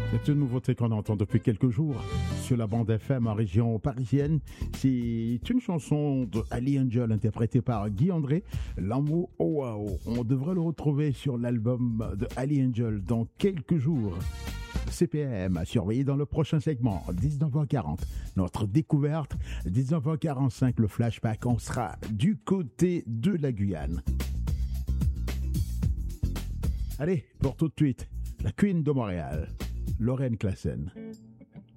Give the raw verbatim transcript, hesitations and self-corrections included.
C'est une nouveauté qu'on entend depuis quelques jours sur la bande F M en région parisienne. C'est une chanson de Ali Angel interprétée par Guy André, L'amour oh wow. On devrait le retrouver sur l'album de Ali Angel dans quelques jours. C P M à surveiller dans le prochain segment, dix-neuf heures quarante. Notre découverte, dix-neuf heures quarante-cinq, le flashback, on sera du côté de la Guyane. Allez, pour tout de suite, la Queen de Montréal, Lorraine Classen.